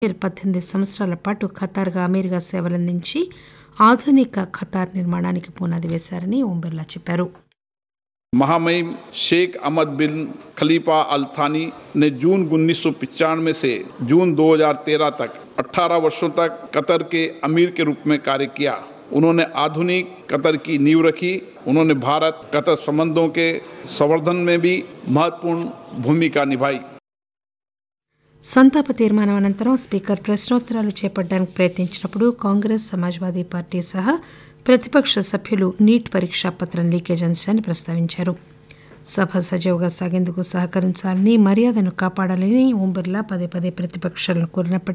18 సంవత్సరాల పాటు ఖతార్గా అమీర్గా సేవలందించి ఆధునిక ఖతార్ నిర్మాణానికి పునాది వేశారని ఓం బిర్లా చెప్పారు. महामहिम शेख अहमद बिन खलीफा अल थानी ने जून 1995 से जून 2013 तक 18 वर्षों तक कतर के अमीर के रूप में कार्य किया. उन्होंने आधुनिक कतर की नींव रखी. उन्होंने भारत कतर संबंधों के संवर्धन में भी महत्वपूर्ण भूमिका निभाई. సంతాప తీర్మానం అనంతరం స్పీకర్ ప్రశ్నోత్తరాలు చేపట్టడానికి ప్రయత్నించినప్పుడు కాంగ్రెస్, సమాజ్వాదీ పార్టీ సహా ప్రతిపక్ష సభ్యులు నీట్ పరీక్షా పత్రం లీకేజ్ అంశాన్ని ప్రస్తావించారు. సభ సజావుగా సాగేందుకు సహకరించాలని, మర్యాదను కాపాడాలని ఓం బిర్లా పదే పదే ప్రతిపక్షాలను కోరినప్పటికీ